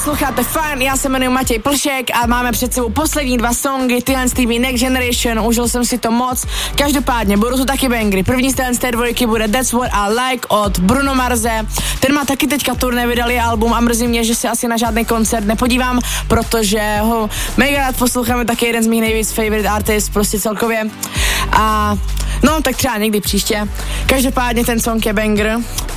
posloucháte Fajn, já se jmenuji Matěj Plšek a máme před sebou poslední 2 songy, tyhle z TV Next Generation, užil jsem si to moc. Každopádně budou to taky bangry. První z té dvojky bude That's What I Like od Bruno Marse. Ten má taky teďka turné, vydali album a mrzí mě, že se asi na žádný koncert nepodívám, protože ho mega rád posloucháme, taky jeden z mých nejvíc favorite artists, prostě celkově. A no, tak třeba někdy příště. Každopádně ten song je banger.